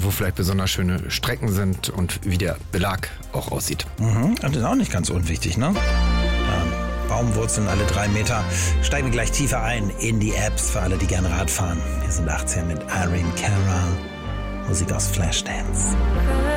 wo vielleicht besonders schöne Strecken sind und wie der Belag auch aussieht. Das ist auch nicht ganz unwichtig, ne? Baumwurzeln alle 3 Meter. Steigen wir gleich tiefer ein in die Apps für alle, die gerne Rad fahren. Wir sind 18 mit Irene Cara, Musik aus Flashdance.